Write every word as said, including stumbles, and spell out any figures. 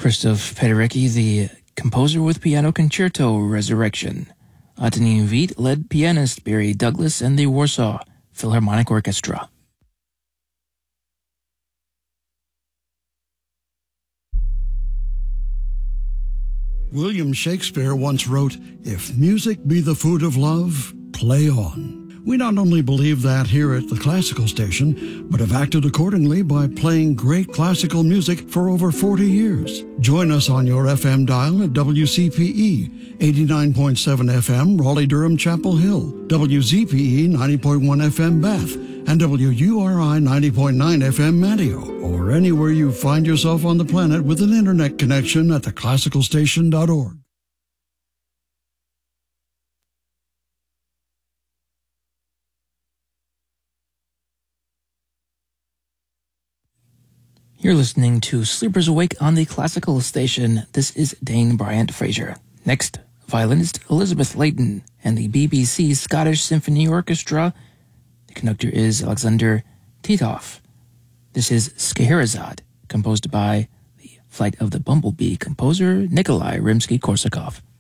Christoph Penderecki, the composer with Piano Concerto Resurrection. Antonin Veit led pianist Barry Douglas and the Warsaw Philharmonic Orchestra. William Shakespeare once wrote, "If music be the food of love, play on." We not only believe that here at the Classical Station, but have acted accordingly by playing great classical music for over forty years. Join us on your F M dial at W C P E, eighty-nine point seven F M, Raleigh-Durham, Chapel Hill, W Z P E, ninety point one F M, Bath, and W U R I, ninety point nine F M, Manteo, or anywhere you find yourself on the planet with an internet connection at the classical station dot org. You're listening to Sleepers Awake on the Classical Station. This is Dane Bryant Fraser. Next, violinist Elizabeth Layton and the B B C Scottish Symphony Orchestra. The conductor is Alexander Titov. This is Scheherazade, composed by the Flight of the Bumblebee composer Nikolai Rimsky-Korsakov.